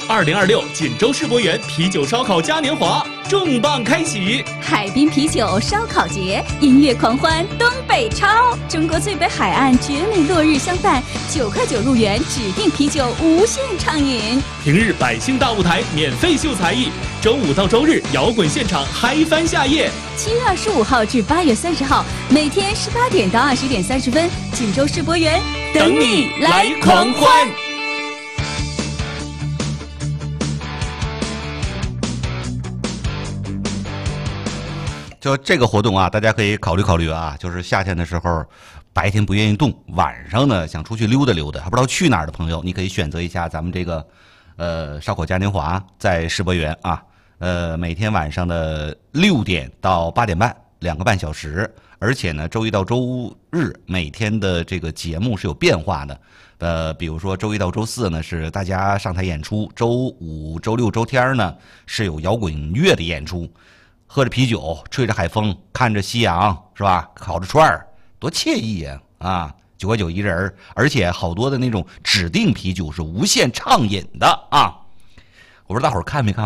2026锦州世博园啤酒烧烤嘉年华重磅开启， 海滨啤酒烧烤节，音乐狂欢东北超，中国最北海岸绝美落日相伴，9块9入园，指定啤酒无限畅饮。 平日百姓大舞台免费秀才艺，周五到周日摇滚现场嗨翻夏夜。 7月25号至8月30号，每天18点到20点30分，锦州世博园等你来狂欢。 就这个活动啊，大家可以考虑考虑啊。就是夏天的时候，白天不愿意动，晚上呢想出去溜达溜达，还不知道去哪儿的朋友，你可以选择一下咱们这个烧烤嘉年华，在世博园啊。每天晚上的6点到8点半，2个半小时。而且呢，周一到周日每天的这个节目是有变化的。比如说周一到周四呢是大家上台演出，周五、周六、周天呢是有摇滚乐的演出。喝着啤酒，吹着海风，看着夕阳，是吧？烤着串儿，多惬意呀！啊，9块9一人，而且好多的那种指定啤酒是无限畅饮的啊！我说大伙儿看没看